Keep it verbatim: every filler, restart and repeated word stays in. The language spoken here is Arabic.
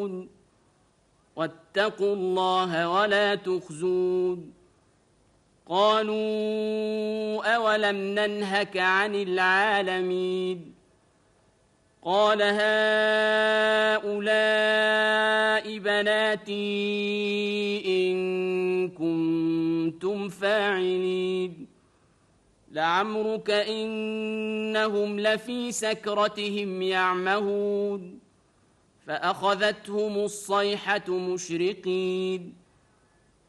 واتقوا الله ولا تخزون قالوا أولم ننهك عن العالمين قال هؤلاء بناتي إن كنتم فاعلين لعمرك إنهم لفي سكرتهم يعمهون فأخذتهم الصيحة مشرقين